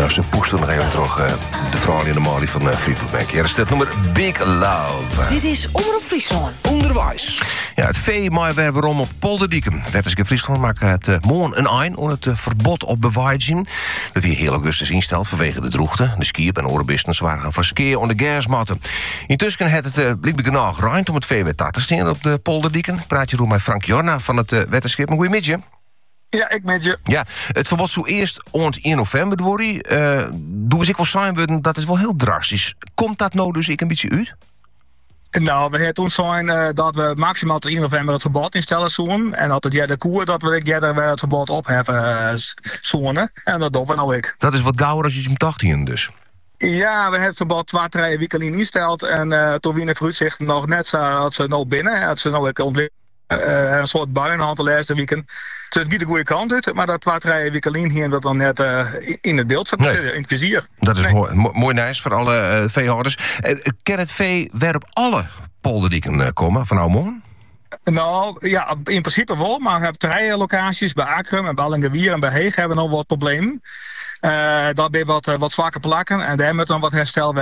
ze poesten nog even terug de vrouw in de Mali van Fleetwood Mac. Hier is het nummer Big Love. Dit is Omroep Friesland. Onderwijs. Ja, het vee maar weer waarom op Polderdieken. Wetterske Friesland maakt het morgen een eind aan het verbod op bewaardiging. Dat hier heel augustus instelt vanwege de droogte. De skiep en orenbisten zwaar gaan van skiën aan de gasmatten. Intussen had het blijkbaar genoeg ruimte om het vee weer te staan op de Polderdieken. Praat je door met Frank Jorna van het wetterschip. Goedemiddag. Ja, ik met je. Ja, het verbod zou eerst ons 1 november worden. Doe eens ik wel zijn, dat is wel heel drastisch. Komt dat nou dus ik een beetje uit? Nou, we hebben toen zijn dat we maximaal tot 1 november het verbod instellen zoen. En dat het de koer dat we het verbod opheffen zoenen. En dat doen we nou ik. Dat is wat gauwer als je hem 18 dus. Ja, we hebben het verbod 2-3 weken insteld. En toen wie het vooruitzicht nog net zo had ze nou binnen. Had ze nou ontwikkeld. Een soort bui in de hand de laatste weken. Dus het giet de goede kant uit, maar dat 2-3 weken hier dat dan net in het beeld zat, in het vizier. Dat is mooi nice voor alle veehouders. Kan het vee weer op alle polderdieken komen van Oudmoorn? Nou, ja, in principe wel, maar we hebben 3 locaties bij Akrum en bij Allingewier en bij Heeg hebben we nog wat problemen. Daar ben je wat zwakke plakken en daar moet dan wat herstel